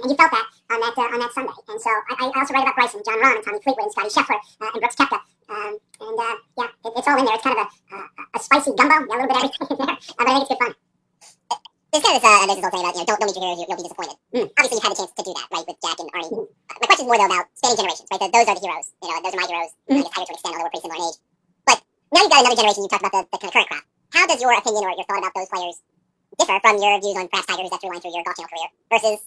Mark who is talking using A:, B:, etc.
A: and you felt that on that Sunday. And so I also write about Bryson, John Rahm, and Tommy Fleetwood, and Scotty Scheffler, and Brooks Koepka. It's all in there. It's kind of a spicy gumbo. Yeah, a little bit of everything in there. But I think it's good fun.
B: There's kind of this whole thing about, don't meet your heroes, you'll be disappointed. Obviously, you've had the chance to do that, right, with Jack and Arnie. My question is more, though, about spanning generations, right? Those are the heroes. Those are my heroes. I guess Tiger to an extent, although we're pretty similar in age. But now you've got another generation. You talked about the kind of current crop. How does your opinion or your thought about those players differ from your views on perhaps Tiger, who's that through line through your golf channel career, versus